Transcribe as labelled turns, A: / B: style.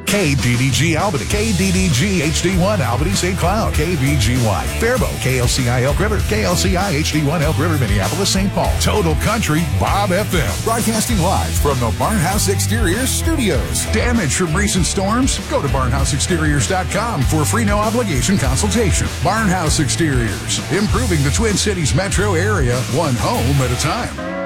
A: KDDG Albany, KDDG HD1 Albany St. Cloud, KBGY Faribault, KLCI Elk River, KLCI HD1 Elk River Minneapolis St. Paul, Total Country Bob FM, broadcasting live from the Barnhouse Exteriors studios. Damage from recent storms? Go to barnhouseexteriors.com for a free no obligation consultation. Barnhouse Exteriors, improving the Twin Cities metro area, one home at a time.